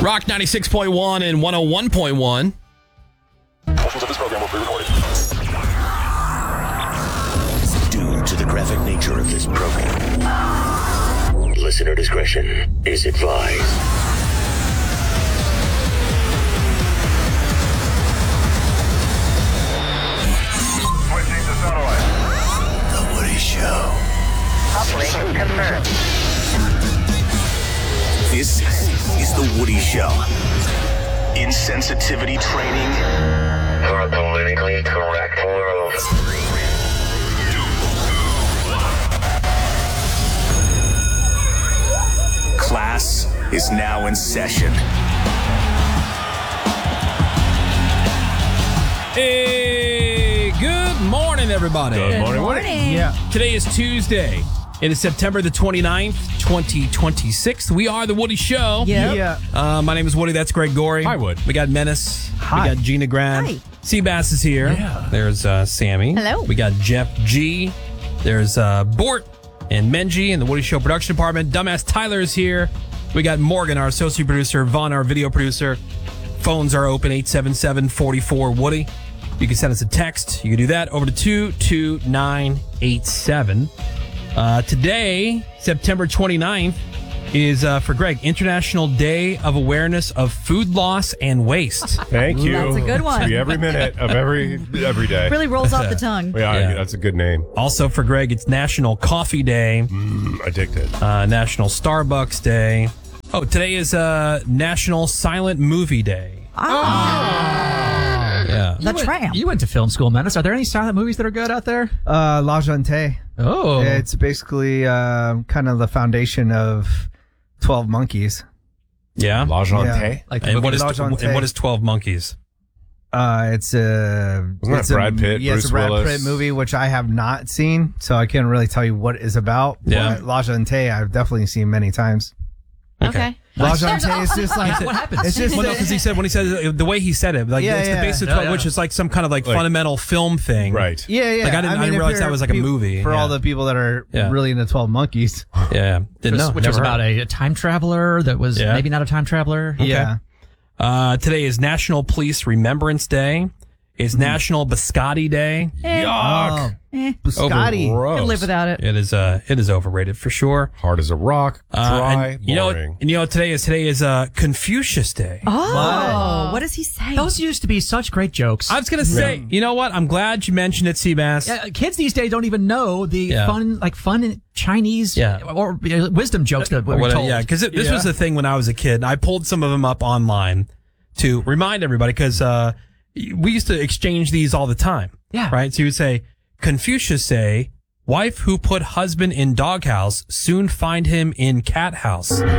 Rock 96.1 and 101.1. Portions of this program will be recorded. Due to the graphic nature of this program, listener discretion is advised. Switching to satellite. The Woody Show. Operation confirmed. This is The Woody Show. Insensitivity training For a politically correct world. class is now in session. Hey, good morning, everybody. Good morning. Yeah. Today is Tuesday. It is September the 29th, 2026. We are The Woody Show. Yeah. My name is Woody. That's Greg Gorey. Hi, Wood. We got Menace. Hi. We got Gina Grant. Hi. Seabass is here. Yeah. There's Sammy. Hello. We got Jeff G. There's Bort and Menji in the Woody Show production department. Dumbass Tyler is here. We got Morgan, our associate producer. Vaughn, our video producer. Phones are open, 877-44-WOODY. You can send us a text. You can do that over to 22987. Today, September 29th, is, for Greg, International Day of Awareness of Food Loss and Waste. Thank you. That's a good one. To be every minute of every day. Really rolls off the tongue. Yeah, that's a good name. Also for Greg, it's National Coffee Day, Addicted. National Starbucks Day. Oh, today is National Silent Movie Day. Yeah. The tram. You went to film school, Menace. Are there any silent movies that are good out there? La Gente. Oh. It's basically kind of the foundation of 12 Monkeys. Yeah. La Gente. Yeah. Like And what is La Gente. 12 Monkeys? It's a... Wasn't that Brad Pitt, Yeah, it's a Bruce Brad Willis? Pitt movie, which I have not seen, so I can't really tell you what it's about. Yeah. But La Gente, I've definitely seen many times. Okay. La Gente is just like... what happens? It's just... Well, no, because he said, when he said, the way he said it, like, Yeah, it's yeah. the basic, Yeah, yeah. which is like some kind of like fundamental film thing. Right. Yeah. Like, I didn't if realize that you're was like a movie. For Yeah. all the people that are Yeah. really into 12 Monkeys. Yeah. Didn't know. Which was Never about heard. a time traveler that was Yeah. maybe not a time traveler. Yeah. Today is National Police Remembrance Day. It's National Biscotti Day. Yuck. Biscotti. Gross. Could live without it. It is overrated for sure. Hard as a rock. Dry. And you know, boring. today is Confucius Day. Oh, what does he say? Those used to be such great jokes. I was gonna say, you know what? I'm glad you mentioned it, Seabass. Kids these days don't even know the Yeah. fun Chinese or wisdom jokes that were told. Yeah, because this was the thing when I was a kid. I pulled some of them up online to remind everybody because we used to exchange these all the time. Yeah. Right? So you would say, Confucius say, wife who put husband in doghouse, soon find him in cat house. I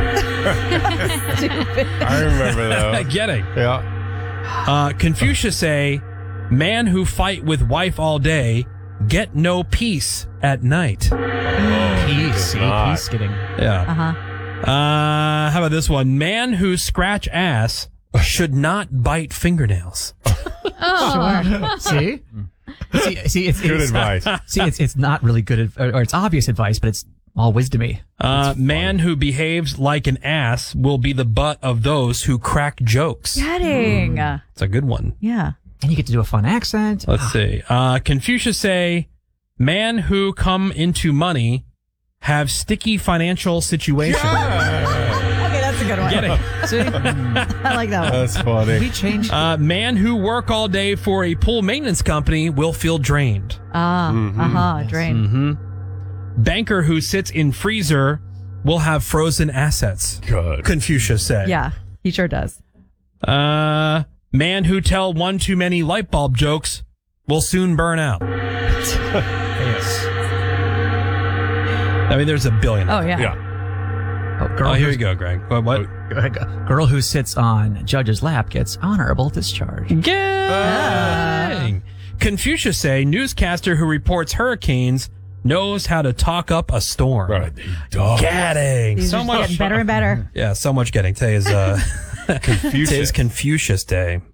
remember that. Getting. Yeah. Confucius say, man who fight with wife all day, get no peace at night. Peace. God. Peace getting. Yeah. Uh-huh. How about this one? Man who scratch ass should not bite fingernails. Oh. See? See, it's Good advice. See, it's not really good, or it's obvious advice, but it's all wisdomy. Man who behaves like an ass will be the butt of those who crack jokes. Getting. It's a good one. Yeah. And you get to do a fun accent. Let's see. Confucius say, man who come into money have sticky financial situation. Okay, that's a good one. Get it? See? I like that one. That's funny. We changed. Man who work all day for a pool maintenance company will feel drained. Drain. Banker who sits in freezer will have frozen assets. Good. Confucius say. Yeah, he sure does. Man who tell one too many light bulb jokes will soon burn out. Yes. I mean, there's a billion. Oh, yeah. Yeah. Oh, here you go, Greg. What? Girl who sits on judge's lap gets honorable discharge. Gang. Confucius say newscaster who reports hurricanes knows how to talk up a storm. Right. He does. Getting These so are much. getting better and better. Yeah, so much getting. Today is Confucius. Today's Confucius Day.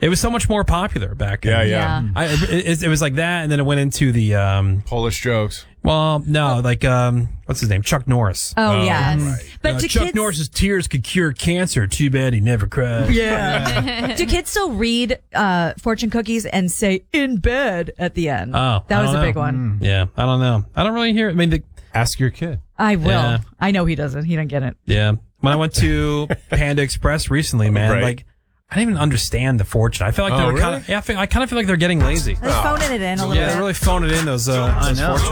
It was so much more popular back Yeah, then. yeah. It was like that, and then it went into the Polish jokes. well, no, like what's his name? Chuck Norris. Oh, yes. But do Chuck kids, Norris's tears could cure cancer. Too bad he never cried. Yeah. Do kids still read fortune cookies and say "in bed" at the end? Oh, that I was a don't big know. one. Yeah, I don't know. I don't really hear it. I mean, Ask your kid. I will. Yeah. I know he doesn't. He doesn't get it. yeah. When I went to Panda Express recently, man, Right. like I didn't even understand the fortune. I feel like they Oh, were kind really? of. Yeah, I kind of feel like they're getting lazy. They're phoning it in a little Yeah, bit. they're really phoning in those know. fortune